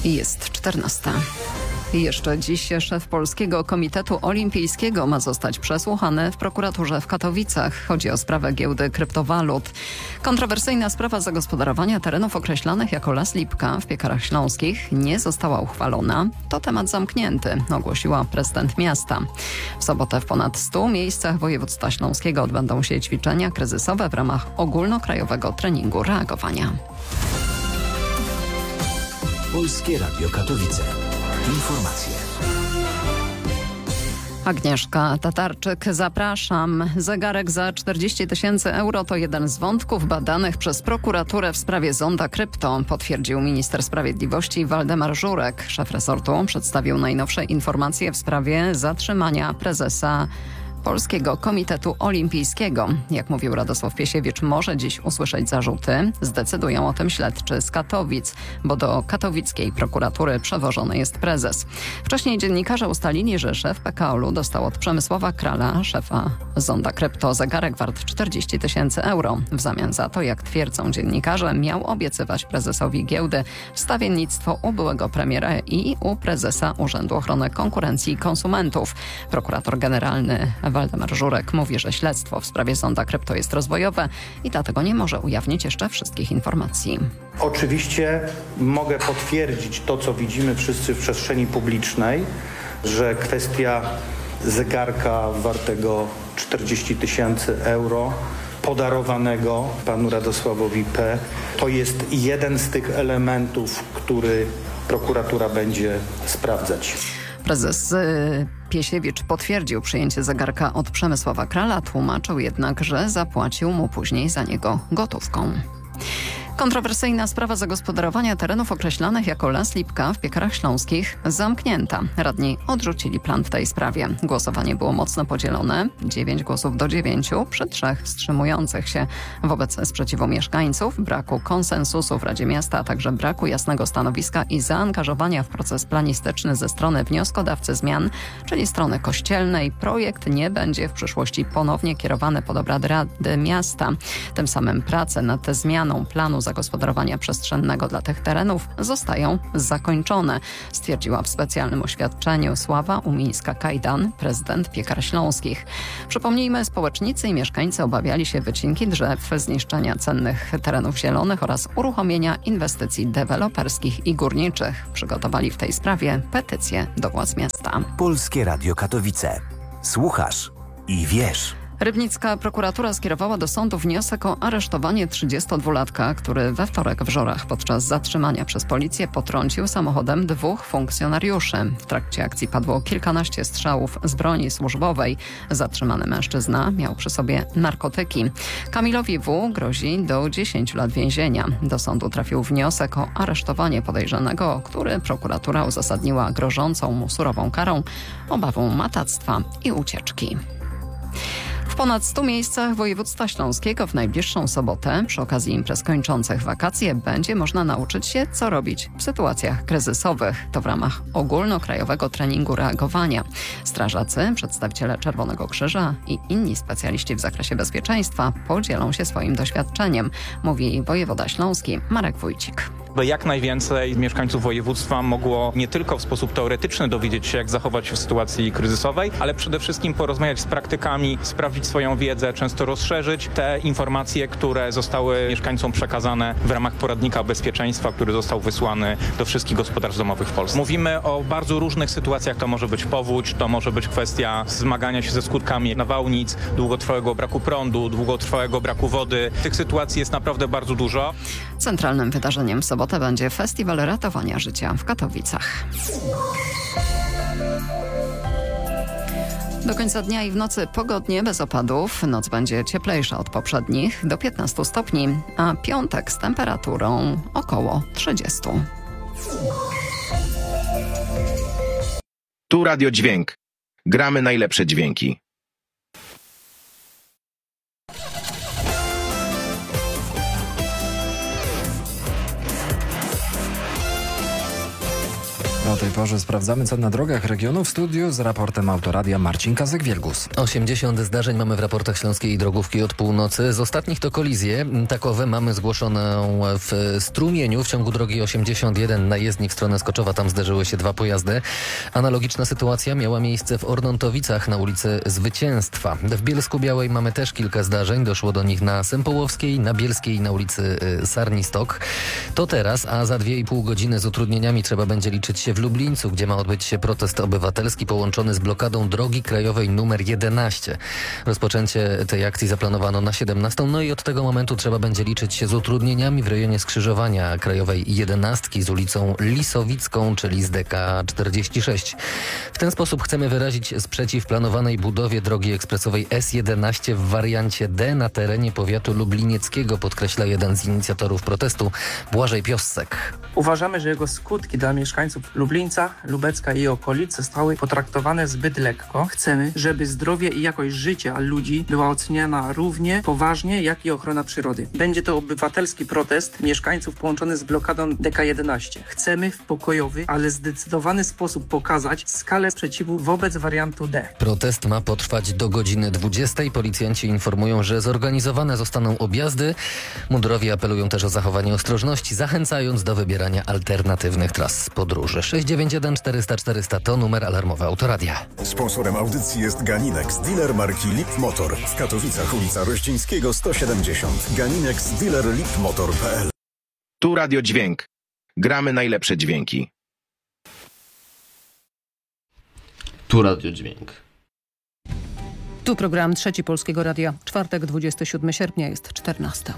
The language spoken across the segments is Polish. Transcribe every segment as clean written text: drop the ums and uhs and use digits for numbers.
Jest 14. Jeszcze dziś szef Polskiego Komitetu Olimpijskiego ma zostać przesłuchany w prokuraturze w Katowicach. Chodzi o sprawę giełdy kryptowalut. Kontrowersyjna sprawa zagospodarowania terenów określanych jako Las Lipka w Piekarach Śląskich nie została uchwalona. To temat zamknięty, ogłosiła prezydent miasta. W sobotę w ponad 100 miejscach województwa śląskiego odbędą się ćwiczenia kryzysowe w ramach ogólnokrajowego treningu reagowania. Polskie Radio Katowice. Informacje. Agnieszka Tatarczyk, zapraszam. Zegarek za 40 000 euro to jeden z wątków badanych przez prokuraturę w sprawie zonda krypto, potwierdził minister sprawiedliwości Waldemar Żurek. Szef resortu przedstawił najnowsze informacje w sprawie zatrzymania prezesa Polskiego Komitetu Olimpijskiego. Jak mówił Radosław Piesiewicz, może dziś usłyszeć zarzuty. Zdecydują o tym śledczy z Katowic, bo do katowickiej prokuratury przewożony jest prezes. Wcześniej dziennikarze ustalili, że szef PKOL-u dostał od Przemysława Krala, szefa zonda krypto, zegarek wart 40 000 euro. W zamian za to, jak twierdzą dziennikarze, miał obiecywać prezesowi giełdy wstawiennictwo u byłego premiera i u prezesa Urzędu Ochrony Konkurencji i Konsumentów. Prokurator generalny Waldemar Żurek mówi, że śledztwo w sprawie zonda krypto jest rozwojowe i dlatego nie może ujawnić jeszcze wszystkich informacji. Oczywiście mogę potwierdzić to, co widzimy wszyscy w przestrzeni publicznej, że kwestia zegarka wartego 40 000 euro podarowanego panu Radosławowi P. to jest jeden z tych elementów, który prokuratura będzie sprawdzać. Prezes Piesiewicz potwierdził przyjęcie zegarka od Przemysława Krala, tłumaczył jednak, że zapłacił mu później za niego gotówką. Kontrowersyjna sprawa zagospodarowania terenów określanych jako Las Lipka w Piekarach Śląskich zamknięta. Radni odrzucili plan w tej sprawie. Głosowanie było mocno podzielone. 9 głosów do 9 przy 3 wstrzymujących się. Wobec sprzeciwu mieszkańców, braku konsensusu w Radzie Miasta, a także braku jasnego stanowiska i zaangażowania w proces planistyczny ze strony wnioskodawcy zmian, czyli strony kościelnej, projekt nie będzie w przyszłości ponownie kierowany pod obrady Rady Miasta. Tym samym prace nad zmianą planu zagospodarowania przestrzennego dla tych terenów zostają zakończone, stwierdziła w specjalnym oświadczeniu Sława Umińska-Kajdan, prezydent Piekar Śląskich. Przypomnijmy, społecznicy i mieszkańcy obawiali się wycinki drzew, zniszczenia cennych terenów zielonych oraz uruchomienia inwestycji deweloperskich i górniczych. Przygotowali w tej sprawie petycję do władz miasta. Polskie Radio Katowice. Słuchasz i wiesz. Rybnicka prokuratura skierowała do sądu wniosek o aresztowanie 32-latka, który we wtorek w Żorach podczas zatrzymania przez policję potrącił samochodem 2 funkcjonariuszy. W trakcie akcji padło kilkanaście strzałów z broni służbowej. Zatrzymany mężczyzna miał przy sobie narkotyki. Kamilowi W. grozi do 10 lat więzienia. Do sądu trafił wniosek o aresztowanie podejrzanego, który prokuratura uzasadniła grożącą mu surową karą, obawą matactwa i ucieczki. W ponad 100 miejscach województwa śląskiego w najbliższą sobotę przy okazji imprez kończących wakacje będzie można nauczyć się, co robić w sytuacjach kryzysowych. To w ramach ogólnokrajowego treningu reagowania. Strażacy, przedstawiciele Czerwonego Krzyża i inni specjaliści w zakresie bezpieczeństwa podzielą się swoim doświadczeniem, mówi wojewoda śląski Marek Wójcik. By jak najwięcej mieszkańców województwa mogło nie tylko w sposób teoretyczny dowiedzieć się, jak zachować się w sytuacji kryzysowej, ale przede wszystkim porozmawiać z praktykami, sprawdzić swoją wiedzę, często rozszerzyć te informacje, które zostały mieszkańcom przekazane w ramach poradnika bezpieczeństwa, który został wysłany do wszystkich gospodarstw domowych w Polsce. Mówimy o bardzo różnych sytuacjach. To może być powódź, to może być kwestia zmagania się ze skutkami nawałnic, długotrwałego braku prądu, długotrwałego braku wody. Tych sytuacji jest naprawdę bardzo dużo. Centralnym wydarzeniem w sobotę będzie Festiwal Ratowania Życia w Katowicach. Do końca dnia i w nocy pogodnie, bez opadów. Noc będzie cieplejsza od poprzednich, do 15 stopni, a piątek z temperaturą około 30. Tu Radio Dźwięk. Gramy najlepsze dźwięki. O tej porze sprawdzamy, co na drogach regionu. W studiu z raportem Autoradia Marcin Kazek-Wielgus. 80 zdarzeń mamy w raportach Śląskiej Drogówki od północy. Z ostatnich to kolizje. Takowe mamy zgłoszoną w Strumieniu w ciągu drogi 81 na jezdni w stronę Skoczowa. Tam zderzyły się dwa pojazdy. Analogiczna sytuacja miała miejsce w Ornontowicach na ulicy Zwycięstwa. W Bielsku-Białej mamy też kilka zdarzeń. Doszło do nich na Sępołowskiej, na Bielskiej, na ulicy Sarnistok. To teraz, a za 2,5 godziny z utrudnieniami trzeba będzie liczyć się w Lublińcu, gdzie ma odbyć się protest obywatelski połączony z blokadą drogi krajowej numer 11. Rozpoczęcie tej akcji zaplanowano na 17. No i od tego momentu trzeba będzie liczyć się z utrudnieniami w rejonie skrzyżowania krajowej 11 z ulicą Lisowicką, czyli z DK 46. W ten sposób chcemy wyrazić sprzeciw planowanej budowie drogi ekspresowej S11 w wariancie D na terenie powiatu lublinieckiego, podkreśla jeden z inicjatorów protestu, Błażej Piossek. Uważamy, że jego skutki dla mieszkańców Lublińca, Lubecka i okolic zostały potraktowane zbyt lekko. Chcemy, żeby zdrowie i jakość życia ludzi była oceniana równie poważnie, jak i ochrona przyrody. Będzie to obywatelski protest mieszkańców połączony z blokadą DK11. Chcemy w pokojowy, ale zdecydowany sposób pokazać skalę sprzeciwu wobec wariantu D. Protest ma potrwać do godziny 20. Policjanci informują, że zorganizowane zostaną objazdy. Mundurowi apelują też o zachowanie ostrożności, zachęcając do wybierania alternatywnych tras podróży. 691 400 400 to numer alarmowy Autoradia. Sponsorem audycji jest Ganinex, dealer marki Lip Motor. W Katowicach ulica Rościńskiego 170. Ganinex, dealer lipmotor.pl. Tu Radio Dźwięk. Gramy najlepsze dźwięki. Tu Radio Dźwięk. Tu program Trzeci Polskiego Radia. Czwartek, 27 sierpnia, jest 14.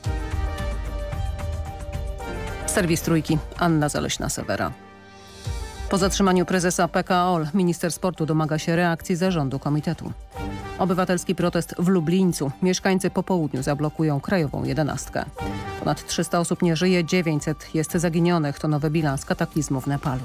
Serwis Trójki. Anna Zaleśna-Sewera. Po zatrzymaniu prezesa PKOL minister sportu domaga się reakcji zarządu komitetu. Obywatelski protest w Lublińcu. Mieszkańcy po południu zablokują krajową 11. Ponad 300 osób nie żyje, 900 jest zaginionych. To nowy bilans kataklizmu w Nepalu.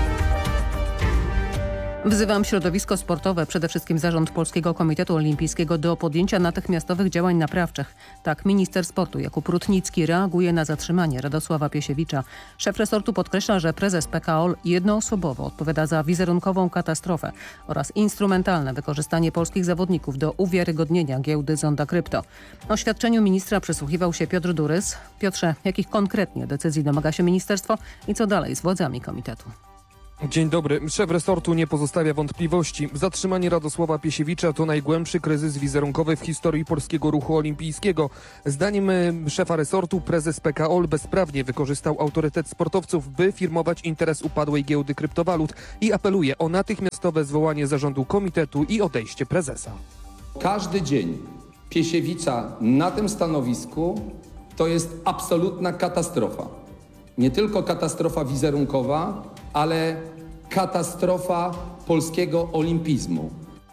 Wzywam środowisko sportowe, przede wszystkim zarząd Polskiego Komitetu Olimpijskiego do podjęcia natychmiastowych działań naprawczych. Tak minister sportu Jakub Rutnicki reaguje na zatrzymanie Radosława Piesiewicza. Szef resortu podkreśla, że prezes PKOL jednoosobowo odpowiada za wizerunkową katastrofę oraz instrumentalne wykorzystanie polskich zawodników do uwiarygodnienia giełdy Zonda Krypto. Oświadczeniu ministra przysłuchiwał się Piotr Durys. Piotrze, jakich konkretnie decyzji domaga się ministerstwo i co dalej z władzami komitetu? Dzień dobry. Szef resortu nie pozostawia wątpliwości. Zatrzymanie Radosława Piesiewicza to najgłębszy kryzys wizerunkowy w historii polskiego ruchu olimpijskiego. Zdaniem szefa resortu prezes PKOL bezprawnie wykorzystał autorytet sportowców, by firmować interes upadłej giełdy kryptowalut i apeluje o natychmiastowe zwołanie zarządu komitetu i odejście prezesa. Każdy dzień Piesiewicza na tym stanowisku to jest absolutna katastrofa. Nie tylko katastrofa wizerunkowa, ale katastrofa polskiego olimpizmu.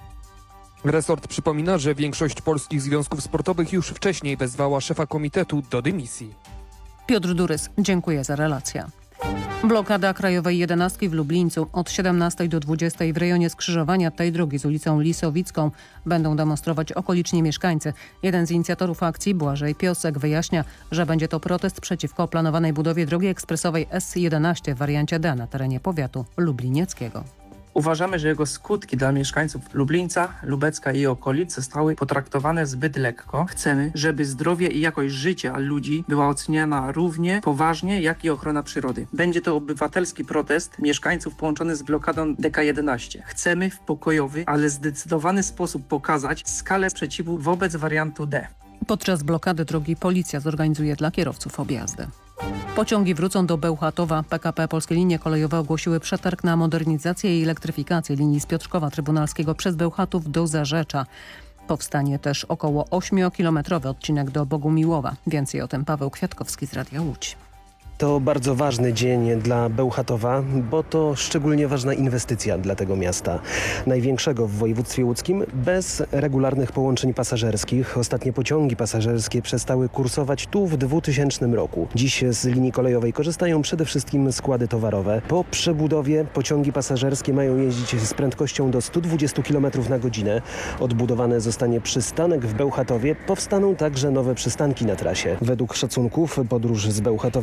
Resort przypomina, że większość polskich związków sportowych już wcześniej wezwała szefa komitetu do dymisji. Piotr Durys, dziękuję za relację. Blokada krajowej 11 w Lublińcu. Od 17 do 20 w rejonie skrzyżowania tej drogi z ulicą Lisowicką będą demonstrować okoliczni mieszkańcy. Jeden z inicjatorów akcji, Błażej Piossek, wyjaśnia, że będzie to protest przeciwko planowanej budowie drogi ekspresowej S11 w wariancie D na terenie powiatu lublinieckiego. Uważamy, że jego skutki dla mieszkańców Lublińca, Lubecka i okolic zostały potraktowane zbyt lekko. Chcemy, żeby zdrowie i jakość życia ludzi była oceniana równie poważnie, jak i ochrona przyrody. Będzie to obywatelski protest mieszkańców połączony z blokadą DK11. Chcemy w pokojowy, ale zdecydowany sposób pokazać skalę sprzeciwu wobec wariantu D. Podczas blokady drogi policja zorganizuje dla kierowców objazdy. Pociągi wrócą do Bełchatowa. PKP Polskie Linie Kolejowe ogłosiły przetarg na modernizację i elektryfikację linii z Piotrkowa Trybunalskiego przez Bełchatów do Zarzecza. Powstanie też około 8-kilometrowy odcinek do Bogumiłowa. Więcej o tym Paweł Kwiatkowski z Radia Łódź. To bardzo ważny dzień dla Bełchatowa, bo to szczególnie ważna inwestycja dla tego miasta. Największego w województwie łódzkim bez regularnych połączeń pasażerskich. Ostatnie pociągi pasażerskie przestały kursować tu w 2000 roku. Dziś z linii kolejowej korzystają przede wszystkim składy towarowe. Po przebudowie pociągi pasażerskie mają jeździć z prędkością do 120 km na godzinę. Odbudowany zostanie przystanek w Bełchatowie. Powstaną także nowe przystanki na trasie. Według szacunków podróż z Bełchatowa do Łodzi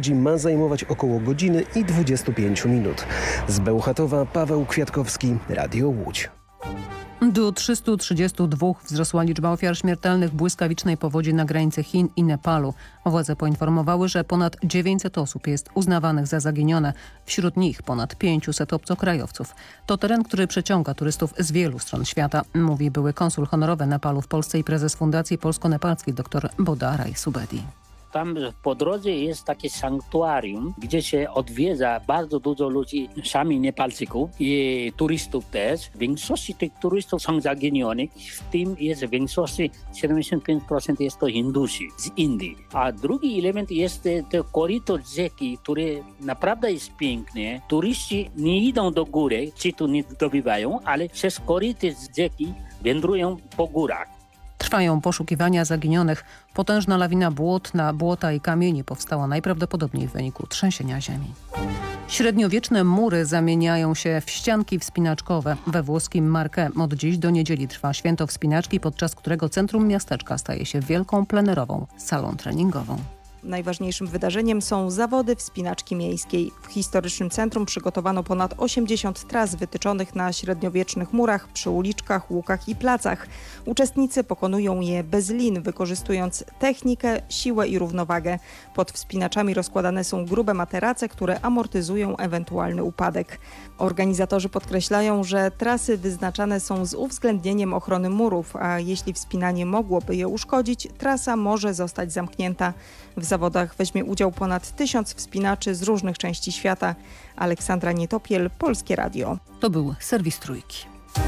ludzi ma zajmować około godziny i 25 minut. Z Bełchatowa Paweł Kwiatkowski, Radio Łódź. Do 332 wzrosła liczba ofiar śmiertelnych błyskawicznej powodzi na granicy Chin i Nepalu. Władze poinformowały, że ponad 900 osób jest uznawanych za zaginione. Wśród nich ponad 500 obcokrajowców. To teren, który przyciąga turystów z wielu stron świata, mówi były konsul honorowy Nepalu w Polsce i prezes Fundacji Polsko-Nepalskiej dr Boda Raj-Subedi. Tam po drodze jest takie sanktuarium, gdzie się odwiedza bardzo dużo ludzi, sami Nepalczyków i turystów też. Większość tych turystów są zaginionych, w tym jest w większości 75% jest to Hindusi z Indii. A drugi element jest to koryto rzeki, który naprawdę jest piękny. Turyści nie idą do góry, szczytu nie dobywają, ale przez koryty rzeki wędrują po górach. Trwają poszukiwania zaginionych. Potężna lawina błota i kamieni powstała najprawdopodobniej w wyniku trzęsienia ziemi. Średniowieczne mury zamieniają się w ścianki wspinaczkowe. We włoskim Marche od dziś do niedzieli trwa święto wspinaczki, podczas którego centrum miasteczka staje się wielką plenerową salą treningową. Najważniejszym wydarzeniem są zawody wspinaczki miejskiej. W historycznym centrum przygotowano ponad 80 tras wytyczonych na średniowiecznych murach, przy uliczkach, łukach i placach. Uczestnicy pokonują je bez lin, wykorzystując technikę, siłę i równowagę. Pod wspinaczami rozkładane są grube materace, które amortyzują ewentualny upadek. Organizatorzy podkreślają, że trasy wyznaczane są z uwzględnieniem ochrony murów, a jeśli wspinanie mogłoby je uszkodzić, trasa może zostać zamknięta. W zawodach weźmie udział ponad 1000 wspinaczy z różnych części świata. Aleksandra Nietopiel, Polskie Radio. To był serwis Trójki.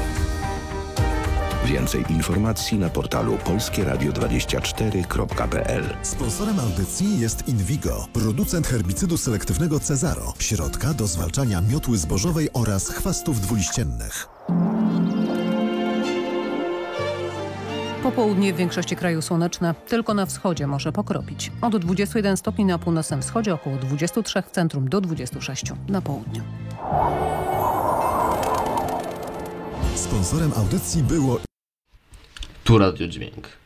Więcej informacji na portalu polskieradio24.pl. Sponsorem audycji jest Invigo, producent herbicydu selektywnego Cezaro, środka do zwalczania miotły zbożowej oraz chwastów dwuliściennych. Popołudnie w większości kraju słoneczne, tylko na wschodzie może pokropić. Od 21 stopni na północnym wschodzie, około 23 w centrum do 26 na południu. Sponsorem audycji było Tu Radio Dźwięk.